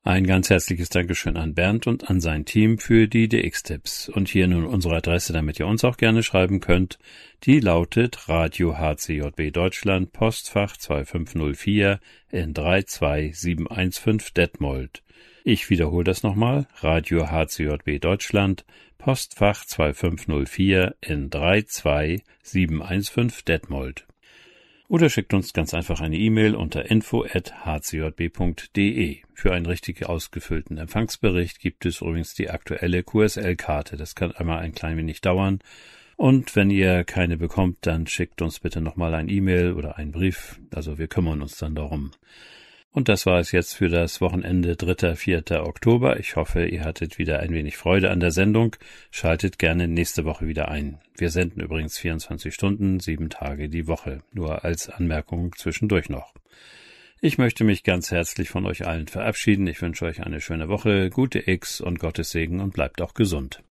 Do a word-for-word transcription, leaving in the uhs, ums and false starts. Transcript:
Ein ganz herzliches Dankeschön an Bernd und an sein Team für die D X-Tipps. Und hier nun unsere Adresse, damit ihr uns auch gerne schreiben könnt. Die lautet Radio H C J B Deutschland, Postfach zwei fünf null vier in drei zwei sieben eins fünf Detmold. Ich wiederhole das nochmal. Radio H C J B Deutschland, Postfach zwei fünf null vier in drei zwei sieben eins fünf Detmold. Oder schickt uns ganz einfach eine E-Mail unter info at h c j b punkt d e. Für einen richtig ausgefüllten Empfangsbericht gibt es übrigens die aktuelle Q S L-Karte. Das kann einmal ein klein wenig dauern. Und wenn ihr keine bekommt, dann schickt uns bitte nochmal ein E-Mail oder einen Brief. Also wir kümmern uns dann darum. Und das war es jetzt für das Wochenende dritter vierter Oktober. Ich hoffe, ihr hattet wieder ein wenig Freude an der Sendung. Schaltet gerne nächste Woche wieder ein. Wir senden übrigens vierundzwanzig Stunden, sieben Tage die Woche. Nur als Anmerkung zwischendurch noch. Ich möchte mich ganz herzlich von euch allen verabschieden. Ich wünsche euch eine schöne Woche, gute X und Gottes Segen und bleibt auch gesund.